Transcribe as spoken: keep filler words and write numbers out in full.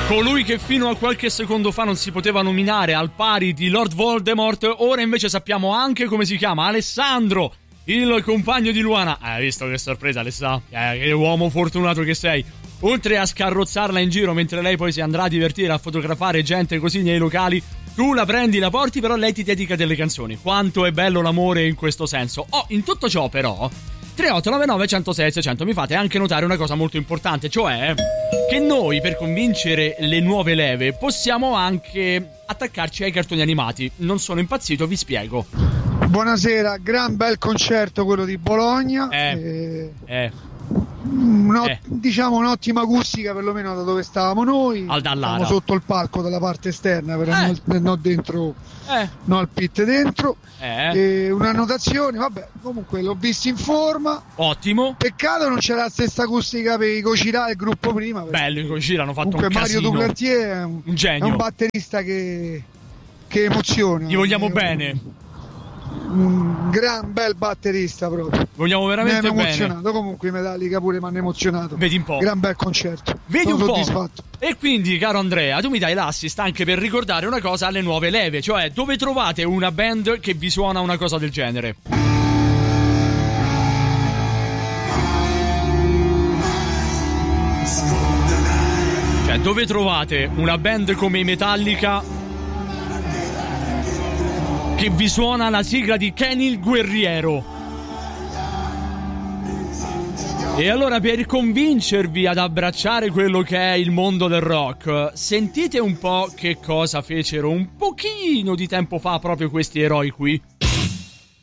Colui che fino a qualche secondo fa non si poteva nominare al pari di Lord Voldemort, ora invece sappiamo anche come si chiama: Alessandro, il compagno di Luana. Hai visto che sorpresa, Alessandro? Eh, che uomo fortunato che sei. Oltre a scarrozzarla in giro mentre lei poi si andrà a divertire a fotografare gente così nei locali, tu la prendi, la porti, però lei ti dedica delle canzoni. Quanto è bello l'amore in questo senso. Oh, in tutto ciò però tre otto nove nove uno zero sei sei zero zero mi fate anche notare una cosa molto importante, cioè che noi per convincere le nuove leve possiamo anche attaccarci ai cartoni animati. Non sono impazzito, vi spiego. Buonasera, gran bel concerto quello di Bologna. Eh, eh. eh. Un'ot- eh. Diciamo un'ottima acustica, perlomeno da dove stavamo noi. Al Stavamo sotto il palco dalla parte esterna, però eh. non, non dentro, eh. no al pit dentro. Eh. E un'annotazione, vabbè, comunque l'ho visto in forma. Ottimo. Peccato non c'era la stessa acustica per i Gojira del gruppo prima. Bello, i Gojira hanno fatto comunque un Mario casino. Duplantier è un, un genio, è un batterista che, che emoziona. Gli vogliamo è bene. Un, un gran bel batterista proprio. Vogliamo veramente bene. Mi hanno bene. emozionato, comunque i Metallica pure mi hanno emozionato. Vedi un po'. Gran bel concerto. Vedi Sono un po'. soddisfatto. E quindi, caro Andrea, tu mi dai l'assist anche per ricordare una cosa alle nuove leve, cioè dove trovate una band che vi suona una cosa del genere? Cioè, dove trovate una band come i Metallica che vi suona la sigla di Kenny il Guerriero? E allora, per convincervi ad abbracciare quello che è il mondo del rock, sentite un po' che cosa fecero un pochino di tempo fa proprio questi eroi qui.